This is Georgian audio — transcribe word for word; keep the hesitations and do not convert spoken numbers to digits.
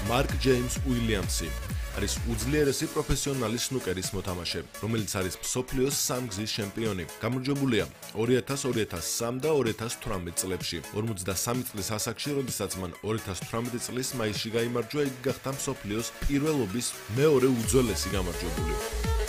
მარკ ჯეიმს უილიამსი. არის უძლიერესი პროფესიონალი სნუკერის მოთამაშე, რომელიც არის მსოფლიოს სამგზის ჩემპიონი. გამარჯვებულია ორი ათას, ორი ათას სამი და ორი ათას თვრამეტ წლებში. ორმოცდასამი წლის ასაკში, როდესაც მან ორი ათას თვრამეტი წლის მაისში გაიმარჯვა, იგი გახდა მსოფლიოს პირველობის მეორე უძველესი გამარჯვებული.